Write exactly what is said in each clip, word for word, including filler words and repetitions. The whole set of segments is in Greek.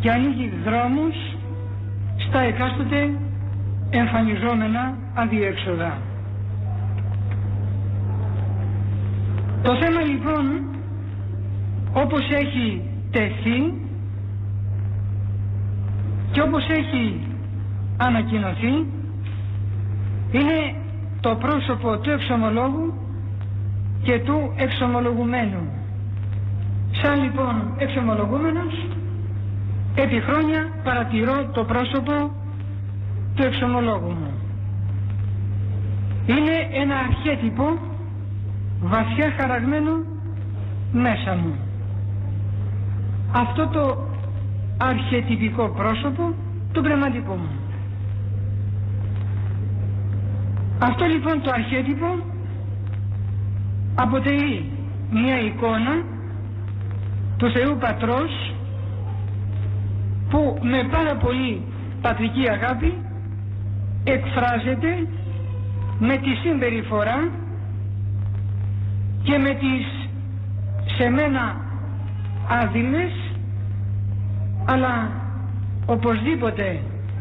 και ανοίγει δρόμους στα εκάστοτε εμφανιζόμενα αδιέξοδα. Το θέμα λοιπόν, όπως έχει τεθεί και όπως έχει ανακοινωθεί, είναι το πρόσωπο του εξομολόγου και του εξομολογουμένου. Σαν λοιπόν εξομολογούμενος, επί χρόνια παρατηρώ το πρόσωπο του εξομολόγου μου. Είναι ένα αρχέτυπο βαθιά χαραγμένο μέσα μου. Αυτό το αρχετυπικό πρόσωπο του πνευματικού μου. Αυτό λοιπόν το αρχέτυπο αποτελεί μια εικόνα του Θεού Πατρός που με πάρα πολύ πατρική αγάπη εκφράζεται με τη συμπεριφορά και με τις σε μένα άδειλες αλλά οπωσδήποτε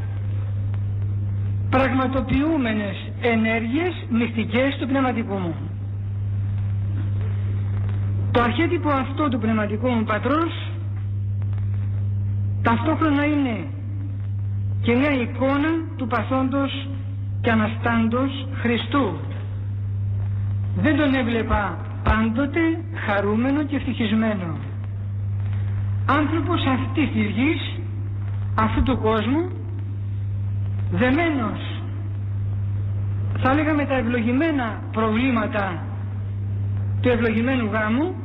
πραγματοποιούμενες ενέργειες μυστικές του πνευματικού μου. Το αρχέτυπο αυτό του πνευματικού μου πατρός ταυτόχρονα είναι και μια εικόνα του παθόντος και αναστάντος Χριστού. Δεν τον έβλεπα πάντοτε χαρούμενο και ευτυχισμένο. Άνθρωπος αυτής της γης, αυτού του κόσμου, δεμένος θα έλεγα με τα ευλογημένα προβλήματα του ευλογημένου γάμου,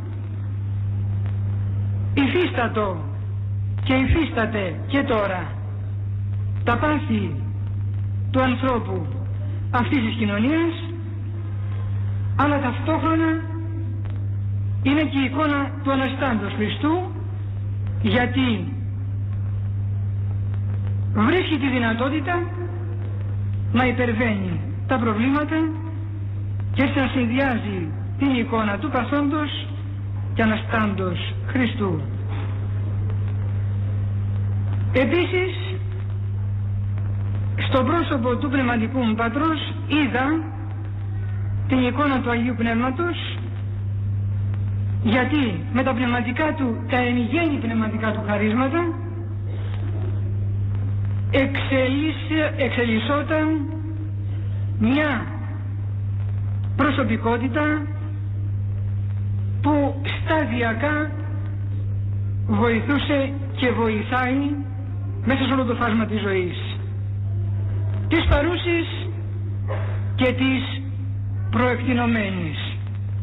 υφίστατο και υφίσταται και τώρα τα πάθη του ανθρώπου αυτής της κοινωνίας, αλλά ταυτόχρονα είναι και η εικόνα του Αναστάντος Χριστού, γιατί βρίσκει τη δυνατότητα να υπερβαίνει τα προβλήματα και έτσι να συνδυάζει την εικόνα του παθόντος και Αναστάντος Χριστού. Επίσης, στο πρόσωπο του πνευματικού μου πατρός είδα την εικόνα του Αγίου Πνεύματος, γιατί με τα πνευματικά του, τα εν γέννη πνευματικά του χαρίσματα εξελισσόταν μια προσωπικότητα που σταδιακά βοηθούσε και βοηθάει μέσα σε όλο το φάσμα της ζωής, της παρούσης και της προεκτηνωμένης.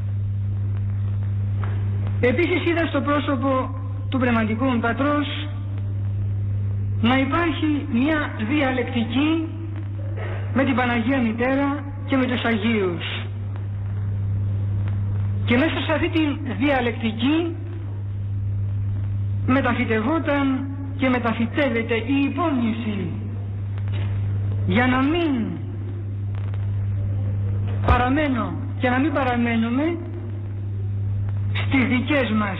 Επίσης είδα στο πρόσωπο του πνευματικού μου πατρός να υπάρχει μια διαλεκτική με την Παναγία Μητέρα και με τους Αγίους, και μέσα σε αυτή τη διαλεκτική μεταφυτευόταν και μεταφυτεύεται η υπόμνηση για να μην παραμένω και να μην παραμένουμε στις δικές μας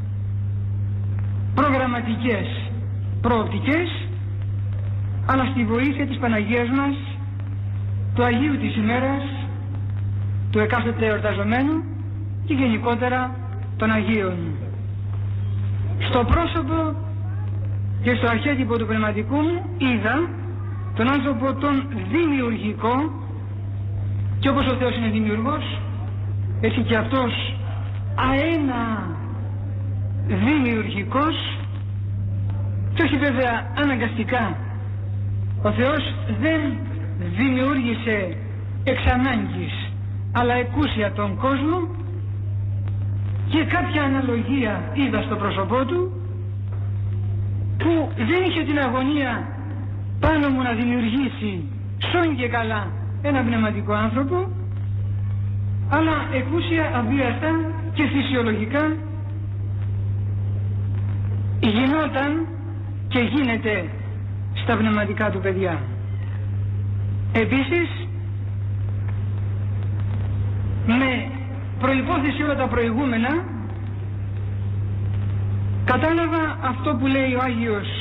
προγραμματικές προοπτικές, αλλά στη βοήθεια της Παναγίας μας, του Αγίου της ημέρας, του εκάστοτε εορταζομένου και γενικότερα των Αγίων. Στο πρόσωπο και στο αρχέτυπο του πνευματικού μου είδα τον άνθρωπο τον δημιουργικό, και όπως ο Θεός είναι δημιουργός, έτσι και αυτός αένα δημιουργικός, και όχι βέβαια αναγκαστικά. Ο Θεός δεν δημιούργησε εξ ανάγκης, αλλά εκούσια τον κόσμο, και κάποια αναλογία είδα στο πρόσωπό του, που δεν είχε την αγωνία πάνω μου να δημιουργήσει σόν και καλά ένα πνευματικό άνθρωπο, αλλά εκούσια, αβίαστα και φυσιολογικά γινόταν και γίνεται στα πνευματικά του παιδιά. Επίσης, με προϋπόθεση όλα τα προηγούμενα, κατάλαβα αυτό που λέει ο Άγιος